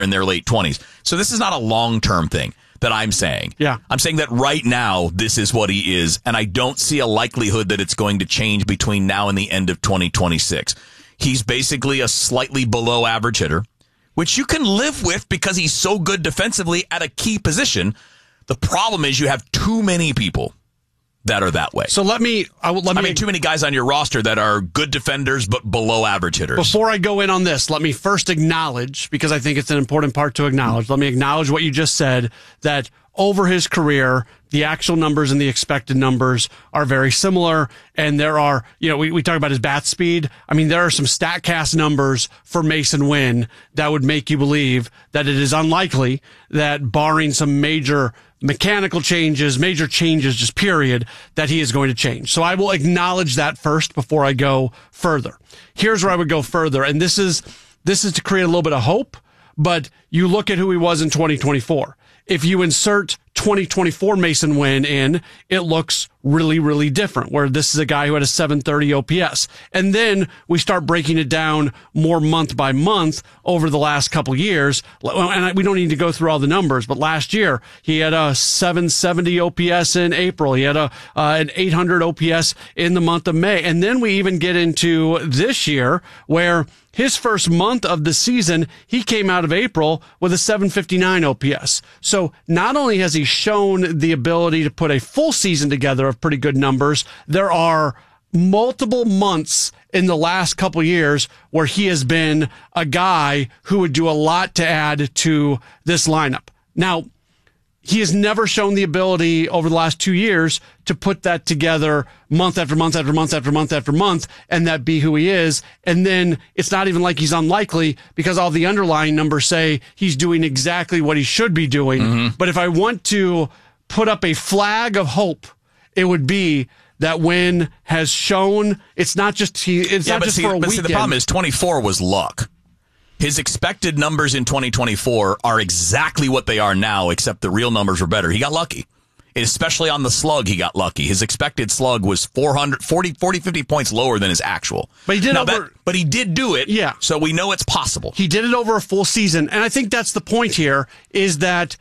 in their late 20s. So this is not a long-term thing that I'm saying. Yeah. I'm saying that right now, this is what he is, and I don't see a likelihood that it's going to change between now and the end of 2026. He's basically a slightly below average hitter, which you can live with because he's so good defensively at a key position. The problem is you have too many people that are that way. So let me too many guys on your roster that are good defenders but below average hitters. Before I go in on this, let me first acknowledge, because I think it's an important part to acknowledge, let me acknowledge what you just said, that over his career, the actual numbers and the expected numbers are very similar. And there are, we talk about his bat speed. I mean, there are some StatCast numbers for Masyn Winn that would make you believe that it is unlikely that, barring some major mechanical changes, major changes, just period, that he is going to change. So I will acknowledge that first before I go further. Here's where I would go further. And this is to create a little bit of hope, but you look at who he was in 2024. If you insert 2024 Masyn Winn in, it looks really, really different, where this is a guy who had a 730 OPS. And then we start breaking it down more month by month over the last couple years. And we don't need to go through all the numbers, but last year he had a 770 OPS in April. He had an 800 OPS in the month of May. And then we even get into this year where his first month of the season, he came out of April with a 759 OPS. So not only has he shown the ability to put a full season together of pretty good numbers, there are multiple months in the last couple years where he has been a guy who would do a lot to add to this lineup. Now, he has never shown the ability over the last 2 years to put that together month after month after month after month after month and that be who he is. And then it's not even like he's unlikely, because all the underlying numbers say he's doing exactly what he should be doing. Mm-hmm. But if I want to put up a flag of hope, it would be that Winn has shown it's not just for a weekend. But the problem is 24 was luck. His expected numbers in 2024 are exactly what they are now, except the real numbers were better. He got lucky. Especially on the slug, he got lucky. His expected slug was 50 points lower than his actual. But he did but he did do it, yeah. So we know it's possible. He did it over a full season, and I think that's the point here, is that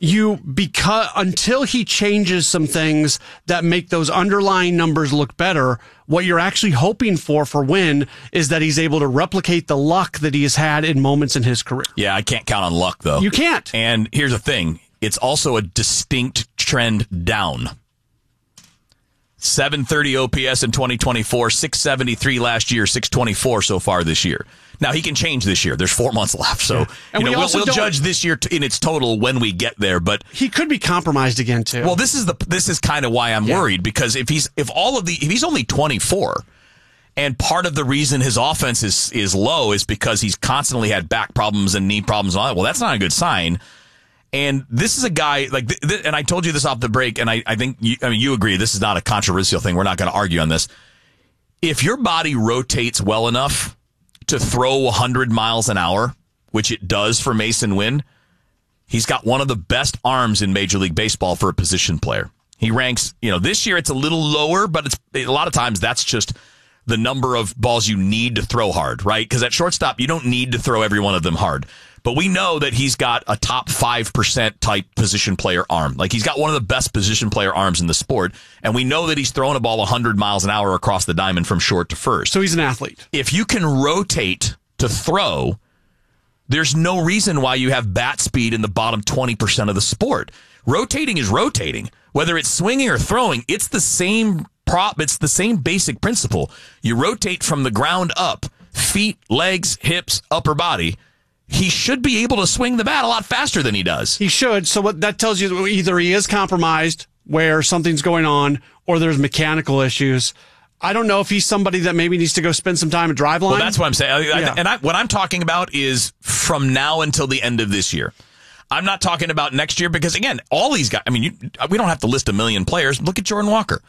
until he changes some things that make those underlying numbers look better, what you're actually hoping for Winn is that he's able to replicate the luck that he has had in moments in his career. Yeah, I can't count on luck, though. You can't. And here's the thing. It's also a distinct trend down. 730 OPS in 2024, 673 last year, 624 so far this year. Now, he can change this year. There's 4 months left, so we'll judge this year in its total when we get there. But he could be compromised again too. Well, this is kind of why I'm worried, because if he's only 24, and part of the reason his offense is low is because he's constantly had back problems and knee problems and all that. Well, that's not a good sign. And this is a guy like, and I told you this off the break, and I think you agree. This is not a controversial thing. We're not going to argue on this. If your body rotates well enough to throw 100 miles an hour, which it does for Masyn Winn, he's got one of the best arms in Major League Baseball for a position player. He ranks, this year it's a little lower, but a lot of times that's just the number of balls you need to throw hard, right? Because at shortstop, you don't need to throw every one of them hard. But we know that he's got a top 5% type position player arm. Like, he's got one of the best position player arms in the sport. And we know that he's throwing a ball 100 miles an hour across the diamond from short to first. So he's an athlete. If you can rotate to throw, there's no reason why you have bat speed in the bottom 20% of the sport. Rotating is rotating. Whether it's swinging or throwing, it's the same it's the same basic principle. You rotate from the ground up, feet, legs, hips, upper body. He should be able to swing the bat a lot faster than he does. He should. So what that tells you, either he is compromised where something's going on, or there's mechanical issues. I don't know if he's somebody that maybe needs to go spend some time at Driveline. Well, that's what I'm saying. What I'm talking about is from now until the end of this year. I'm not talking about next year because, again, all these guys, we don't have to list a million players. Look at Jordan Walker.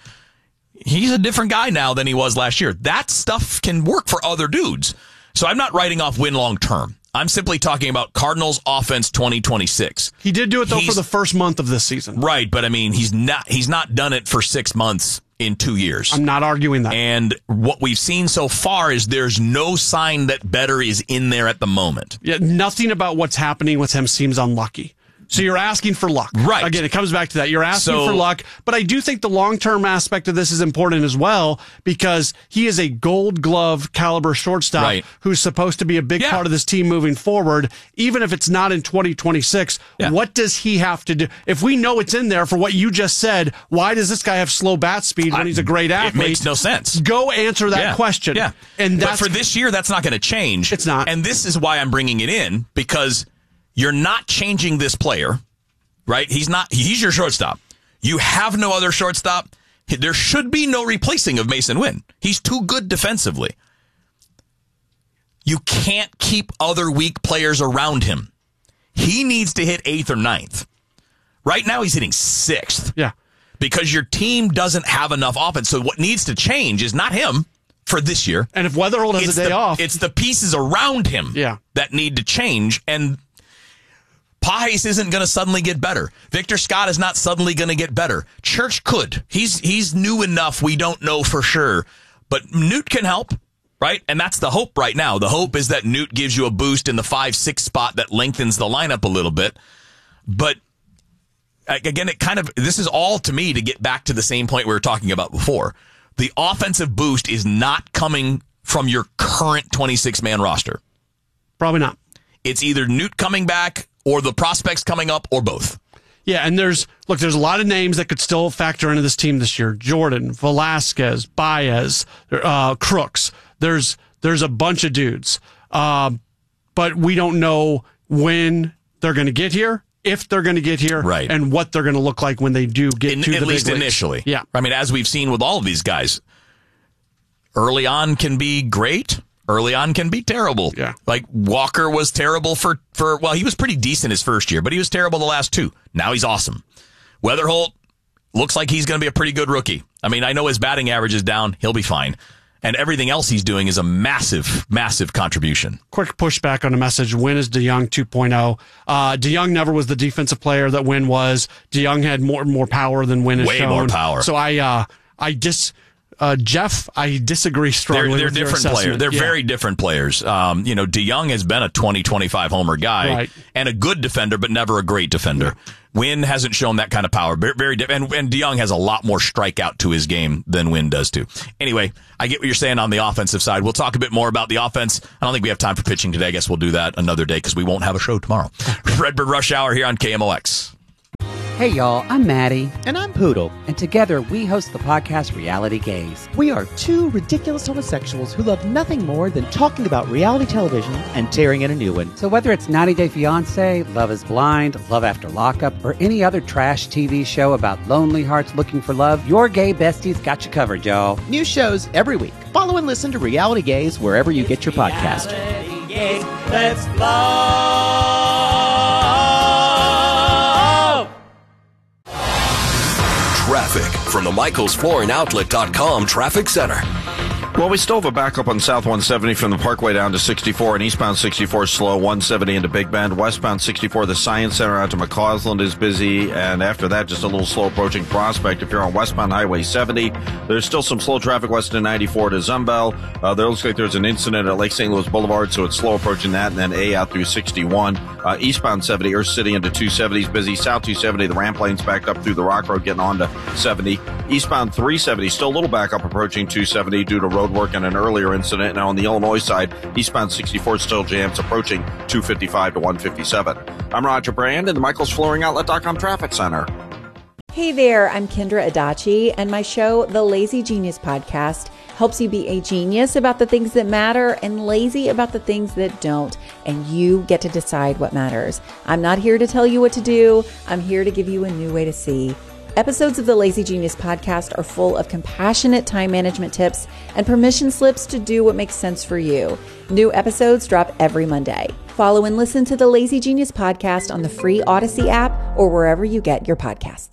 He's a different guy now than he was last year. That stuff can work for other dudes. So I'm not writing off Winn long term. I'm simply talking about Cardinals offense 2026. He did do it, though, for the first month of this season. Right, but he's not done it for 6 months in 2 years. I'm not arguing that. And what we've seen so far is there's no sign that better is in there at the moment. Yeah, nothing about what's happening with him seems unlucky. So you're asking for luck. Right. Again, it comes back to that. You're asking for luck. But I do think the long-term aspect of this is important as well, because he is a gold glove caliber shortstop who's supposed to be a big part of this team moving forward. Even if it's not in 2026, what does he have to do? If we know it's in there for what you just said, why does this guy have slow bat speed when he's a great athlete? It makes no sense. Go answer that question. Yeah. But for this year, that's not going to change. It's not. And this is why I'm bringing it in, because you're not changing this player, right? He's your shortstop. You have no other shortstop. There should be no replacing of Mason Wynn. He's too good defensively. You can't keep other weak players around him. He needs to hit 8th or 9th. Right now, he's hitting 6th. Yeah. Because your team doesn't have enough offense. So what needs to change is not him for this year. And if Weatherholt has a day off. It's the pieces around him that need to change. And Pages isn't going to suddenly get better. Victor Scott is not suddenly going to get better. Church could. He's new enough. We don't know for sure. But Newt can help, right? And that's the hope right now. The hope is that Newt gives you a boost in the 5-6 spot that lengthens the lineup a little bit. But again, this is all to me to get back to the same point we were talking about before. The offensive boost is not coming from your current 26-man roster. Probably not. It's either Newt coming back or the prospects coming up, or both. Yeah, and there's a lot of names that could still factor into this team this year. Jordan, Velasquez, Baez, Crooks. There's a bunch of dudes. But we don't know when they're going to get here, if they're going to get here, and what they're going to look like when they do get to the big leagues. At least initially. Yeah. I mean, as we've seen with all of these guys, early on can be great. Early on can be terrible. Yeah. Like Walker was terrible for he was pretty decent his first year, but he was terrible the last 2. Now he's awesome. Weatherholt looks like he's going to be a pretty good rookie. I mean, I know his batting average is down. He'll be fine. And everything else he's doing is a massive, massive contribution. Quick pushback on a message. Wynn is DeYoung 2.0. DeYoung never was the defensive player that Wynn was. DeYoung had more power than Wynn has shown. Way more power. So Jeff, I disagree strongly. They're different players. They're very different players. DeYoung has been a 20-25 homer guy and a good defender, but never a great defender. Wynn hasn't shown that kind of power. Very different. And DeYoung has a lot more strikeout to his game than Wynn does too. Anyway, I get what you're saying on the offensive side. We'll talk a bit more about the offense. I don't think we have time for pitching today. I guess we'll do that another day because we won't have a show tomorrow. Redbird Rush Hour here on KMOX. Hey y'all, I'm Maddie. And I'm Poodle. And together we host the podcast Reality Gaze. We are 2 ridiculous homosexuals who love nothing more than talking about reality television and tearing in a new one. So whether it's 90 Day Fiancé, Love is Blind, Love After Lockup, or any other trash TV show about lonely hearts looking for love, your gay besties got you covered, y'all. New shows every week. Follow and listen to Reality Gaze wherever you get your podcast. Reality Gaze, let's love. Traffic from the MichaelsFlooringOutlet.com Traffic Center. Well, we still have a backup on South 170 from the Parkway down to 64, and eastbound 64 is slow, 170 into Big Bend. Westbound 64, the Science Center out to McCausland is busy, and after that, just a little slow approaching Prospect. If you're on westbound Highway 70, there's still some slow traffic west of 94 to Zumbel. There looks like there's an incident at Lake St. Louis Boulevard, so it's slow approaching that, and then A out through 61. Eastbound 70, Earth City into 270 is busy. South 270, the ramp lane's backed up through the Rock Road, getting on to 70. Eastbound 370, still a little backup approaching 270 due to road work and an earlier incident. Now on the Illinois side, eastbound 64 still jams approaching 255 to 157. I'm Roger Brand in the MichaelsFlooringOutlet.com Traffic Center. Hey there, I'm Kendra Adachi, and my show, The Lazy Genius Podcast, helps you be a genius about the things that matter and lazy about the things that don't, and you get to decide what matters. I'm not here to tell you what to do. I'm here to give you a new way to see. Episodes of the Lazy Genius Podcast are full of compassionate time management tips and permission slips to do what makes sense for you. New episodes drop every Monday. Follow and listen to the Lazy Genius Podcast on the free Odyssey app or wherever you get your podcasts.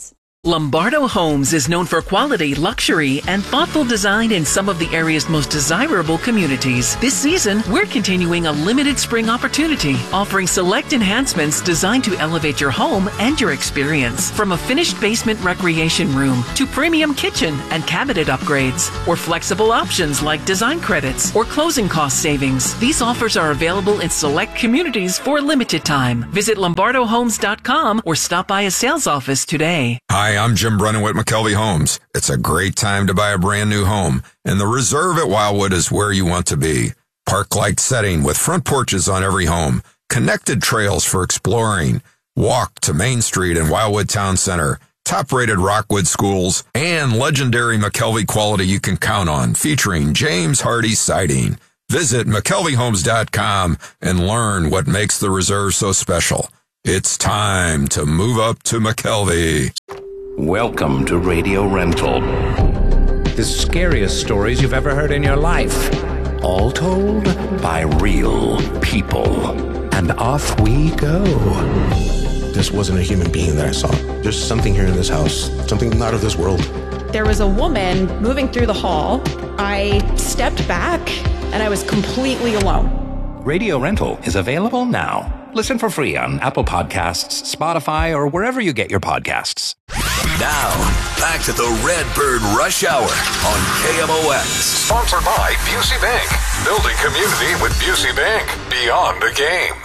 Lombardo Homes is known for quality, luxury, and thoughtful design in some of the area's most desirable communities. This season, we're continuing a limited spring opportunity, offering select enhancements designed to elevate your home and your experience. From a finished basement recreation room to premium kitchen and cabinet upgrades, or flexible options like design credits or closing cost savings. These offers are available in select communities for a limited time. Visit LombardoHomes.com or stop by a sales office today. Hi, I'm Jim Brennan with McKelvey Homes. It's a great time to buy a brand new home, and the Reserve at Wildwood is where you want to be. Park-like setting with front porches on every home, connected trails for exploring, walk to Main Street and Wildwood Town Center, top-rated Rockwood schools, and legendary McKelvey quality you can count on, featuring James Hardy siding. Visit McKelveyHomes.com and learn what makes the Reserve so special. It's time to move up to McKelvey. Welcome to Radio Rental. The scariest stories you've ever heard in your life. All told by real people. And off we go. This wasn't a human being that I saw. There's something here in this house. Something not of this world. There was a woman moving through the hall. I stepped back and I was completely alone. Radio Rental is available now. Listen for free on Apple Podcasts, Spotify, or wherever you get your podcasts. Now, back to the Redbird Rush Hour on KMOX. Sponsored by Busey Bank. Building community with Busey Bank. Beyond the game.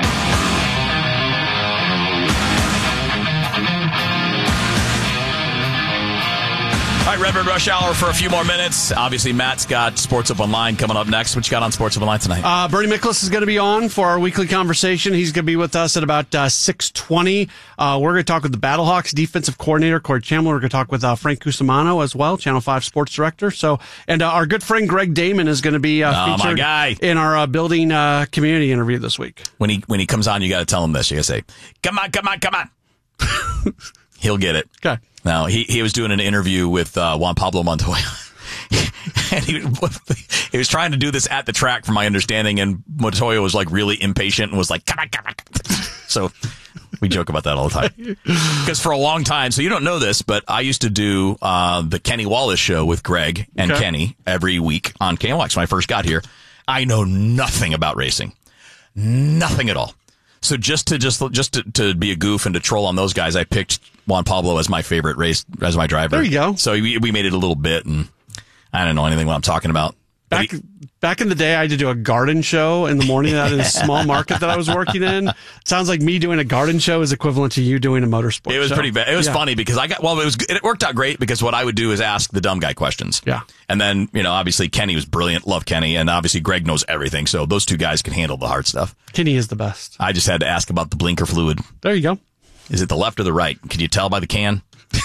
All right, Redbird Rush Hour for a few more minutes. Obviously, Matt's got Sports Up Online coming up next. What you got on Sports Up Online tonight? Bernie Miklasz is going to be on for our weekly conversation. He's going to be with us at about 6:20. We're going to talk with the Battlehawks defensive coordinator, Corey Chandler. We're going to talk with Frank Cusimano as well, Channel 5 sports director. And our good friend Greg Damon is going to be featured in our building community interview this week. When he comes on, you got to tell him this. You got to say, "Come on, come on, come on." He'll get it. Okay. Now, he was doing an interview with Juan Pablo Montoya, and he was trying to do this at the track, from my understanding, and Montoya was like really impatient and was like, come on, come on. So we joke about that all the time. Because for a long time, so you don't know this, but I used to do the Kenny Wallace show with Greg and Kenny every week on KMOX when I first got here. I know nothing about racing. Nothing at all. So just to be a goof and to troll on those guys, I picked Juan Pablo as my favorite race, as my driver. There you go. So we made it a little bit, and I don't know anything what I'm talking about. Back in the day, I had to do a garden show in the morning out in a small market that I was working in. Sounds like me doing a garden show is equivalent to you doing a motorsport show. It was pretty bad. It was funny because it worked out great because what I would do is ask the dumb guy questions. Yeah. And then, obviously Kenny was brilliant. Love Kenny. And obviously Greg knows everything. So those two guys can handle the hard stuff. Kenny is the best. I just had to ask about the blinker fluid. There you go. Is it the left or the right? Can you tell by the can?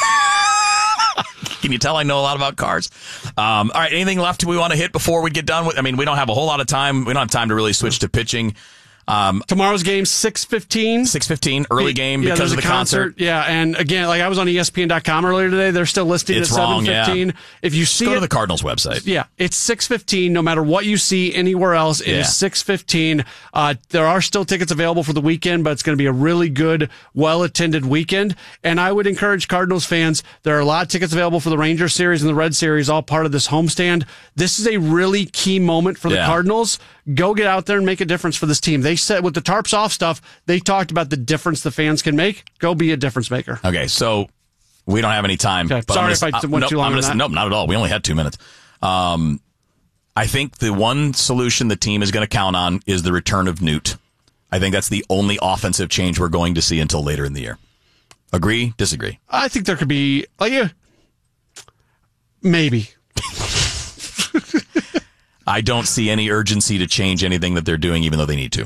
Can you tell I know a lot about cars? All right, anything left we want to hit before we get done with? We don't have a whole lot of time. We don't have time to really switch to pitching. Tomorrow's game, 6:15. 6:15, early game because of the concert. Yeah, and again, like I was on ESPN.com earlier today. They're still listing at 7:15. Yeah. If you see Go to the Cardinals website. Yeah, it's 6:15. No matter what you see anywhere else, it is 6:15. There are still tickets available for the weekend, but it's going to be a really good, well-attended weekend. And I would encourage Cardinals fans, there are a lot of tickets available for the Ranger Series and the Red Series, all part of this homestand. This is a really key moment for the Cardinals. Go get out there and make a difference for this team. They said with the tarps off stuff, they talked about the difference the fans can make. Go be a difference maker. Okay, so we don't have any time. Okay. Sorry if I went too long on that. Nope, not at all. We only had 2 minutes. I think the one solution the team is going to count on is the return of Newt. I think that's the only offensive change we're going to see until later in the year. Agree? Disagree? I think there could be, maybe. I don't see any urgency to change anything that they're doing, even though they need to.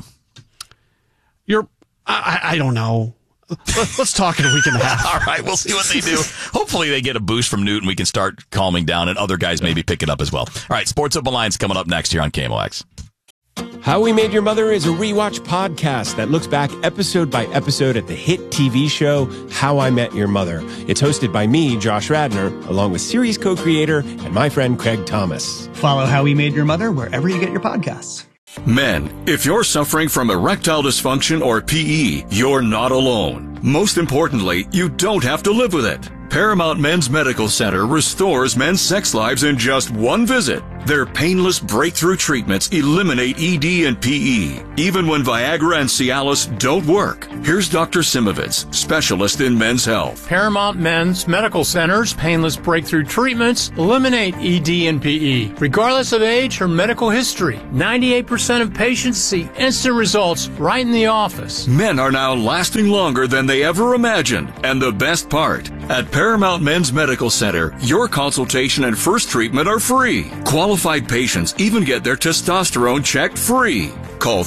I don't know. Let's talk in a week and a half. All right, we'll see what they do. Hopefully they get a boost from Newt and we can start calming down and other guys maybe pick it up as well. All right, Sports Up Alliance coming up next here on KMOX. How We Made Your Mother is a rewatch podcast that looks back episode by episode at the hit TV show How I Met Your Mother. It's hosted by me, Josh Radnor, along with series co-creator and my friend Craig Thomas. Follow How We Made Your Mother wherever you get your podcasts. Men, if you're suffering from erectile dysfunction or PE, you're not alone. Most importantly, you don't have to live with it. Paramount Men's Medical Center restores men's sex lives in just one visit. Their painless breakthrough treatments eliminate ED and PE, even when Viagra and Cialis don't work. Here's Dr. Simovitz, specialist in men's health. Paramount Men's Medical Center's painless breakthrough treatments eliminate ED and PE, regardless of age or medical history. 98% of patients see instant results right in the office. Men are now lasting longer than they ever imagined. And the best part, at Paramount Men's Medical Center, your consultation and first treatment are free. Qualified patients even get their testosterone checked free. Call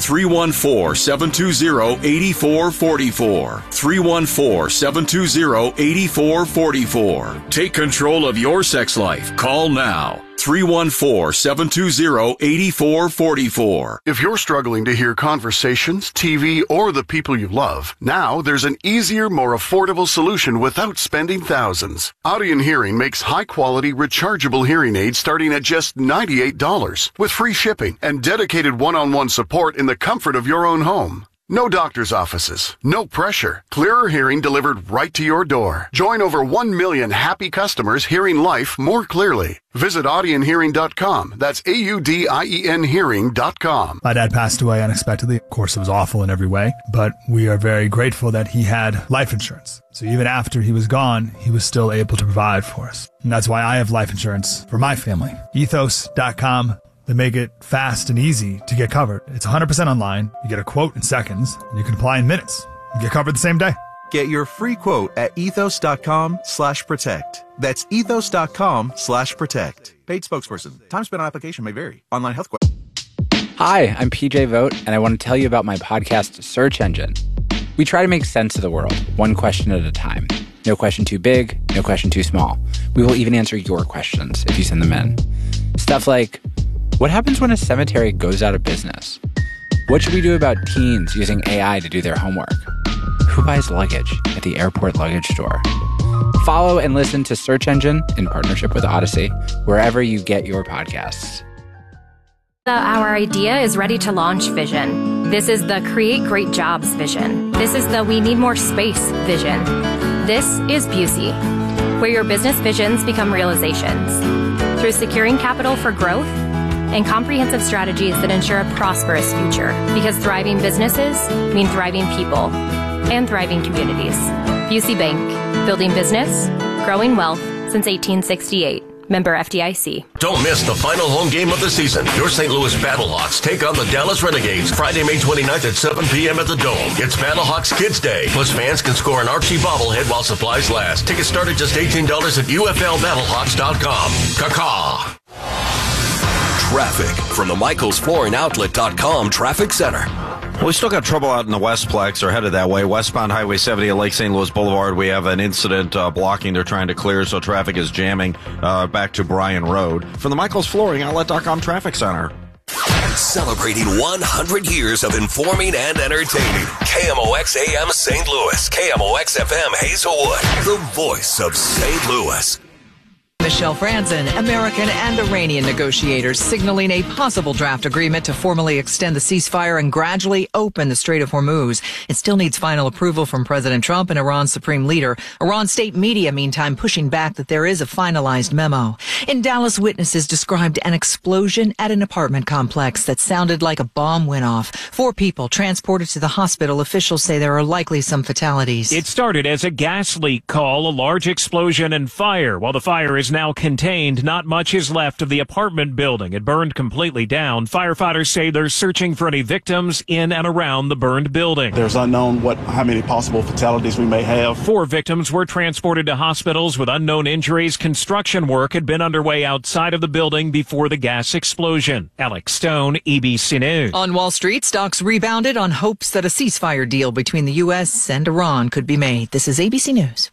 314-720-8444. 314-720-8444. Take control of your sex life. Call now. 314-720-8444. If you're struggling to hear conversations, TV, or the people you love, now there's an easier, more affordable solution without spending thousands. Audien Hearing makes high-quality, rechargeable hearing aids starting at just $98 with free shipping and dedicated one-on-one support in the comfort of your own home. No doctor's offices, no pressure. Clearer hearing delivered right to your door. Join over 1 million happy customers hearing life more clearly. Visit AudienHearing.com. That's AUDIEN Hearing.com. My dad passed away unexpectedly. Of course, it was awful in every way, but we are very grateful that he had life insurance. So even after he was gone, he was still able to provide for us. And that's why I have life insurance for my family. Ethos.com. They make it fast and easy to get covered. It's 100% online. You get a quote in seconds, and you can apply in minutes. You get covered the same day. Get your free quote at ethos.com/protect. That's ethos.com/protect. Paid spokesperson. Time spent on application may vary. Online health question. Hi, I'm PJ Vogt, and I want to tell you about my podcast, Search Engine. We try to make sense of the world, one question at a time. No question too big, no question too small. We will even answer your questions if you send them in. Stuff like, what happens when a cemetery goes out of business? What should we do about teens using AI to do their homework? Who buys luggage at the airport luggage store? Follow and listen to Search Engine in partnership with Odyssey, wherever you get your podcasts. Our idea is ready to launch vision. This is the Create Great Jobs vision. This is the We Need More Space vision. This is Busey, where your business visions become realizations. Through securing capital for growth and comprehensive strategies that ensure a prosperous future, because thriving businesses mean thriving people and thriving communities. Busey Bank, building business, growing wealth since 1868. Member FDIC. Don't miss the final home game of the season. Your St. Louis Battlehawks take on the Dallas Renegades Friday, May 29th at 7 p.m. at the Dome. It's Battlehawks Kids Day. Plus, fans can score an Archie bobblehead while supplies last. Tickets start at just $18 at UFLBattlehawks.com. Caw-caw. Traffic from the MichaelsFlooringOutlet.com Traffic Center. We still got trouble out in the Westplex, or headed that way. Westbound Highway 70 at Lake St. Louis Boulevard. We have an incident blocking. They're trying to clear, so traffic is jamming back to Bryan Road. From the MichaelsFlooringOutlet.com Traffic Center. Celebrating 100 years of informing and entertaining. KMOX AM St. Louis. KMOX FM Hazelwood. The voice of St. Louis. Michelle Franzen, American and Iranian negotiators signaling a possible draft agreement to formally extend the ceasefire and gradually open the Strait of Hormuz. It still needs final approval from President Trump and Iran's supreme leader. Iran state media, meantime, pushing back that there is a finalized memo. In Dallas, witnesses described an explosion at an apartment complex that sounded like a bomb went off. 4 people transported to the hospital. Officials say there are likely some fatalities. It started as a gas leak call, a large explosion and fire. While the fire is now contained, not much is left of the apartment building. It burned completely down. Firefighters say they're searching for any victims in and around the burned building. There's unknown how many possible fatalities we may have. 4 victims were transported to hospitals with unknown injuries. Construction work had been underway outside of the building before the gas explosion. Alex Stone, ABC News. On Wall Street, stocks rebounded on hopes that a ceasefire deal between the U.S. and Iran could be made. This is ABC News.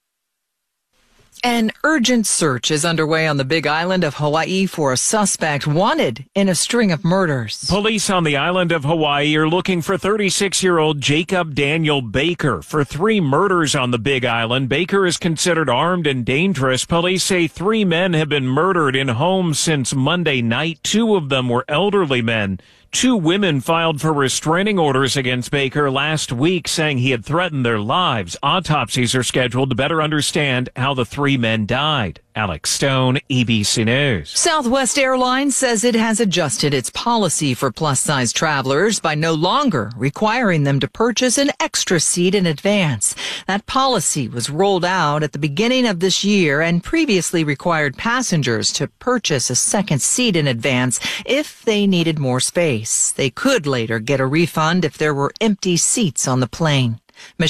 An urgent search is underway on the Big Island of Hawaii for a suspect wanted in a string of murders. Police on the island of Hawaii are looking for 36-year-old Jacob Daniel Baker for 3 murders on the Big Island. Baker is considered armed and dangerous. Police say 3 men have been murdered in homes since Monday night. 2 of them were elderly men. 2 women filed for restraining orders against Baker last week, saying he had threatened their lives. Autopsies are scheduled to better understand how the 3 men died. Alex Stone, ABC News. Southwest Airlines says it has adjusted its policy for plus-size travelers by no longer requiring them to purchase an extra seat in advance. That policy was rolled out at the beginning of this year and previously required passengers to purchase a second seat in advance if they needed more space. They could later get a refund if there were empty seats on the plane.